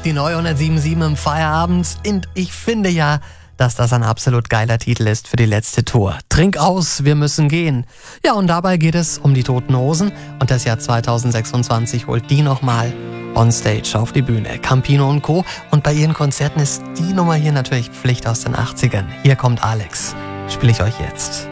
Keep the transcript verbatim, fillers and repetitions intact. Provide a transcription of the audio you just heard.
Die neunhundertsiebenundsiebzig im Feierabend. Und ich finde ja, dass das ein absolut geiler Titel ist für die letzte Tour. Trink aus, wir müssen gehen. Ja, und dabei geht es um die Toten Hosen. Und das Jahr zweitausendsechsundzwanzig holt die nochmal on stage auf die Bühne. Campino und Co. Und bei ihren Konzerten ist die Nummer hier natürlich Pflicht aus den achtzigern. Hier kommt Alex. Spiele ich euch jetzt.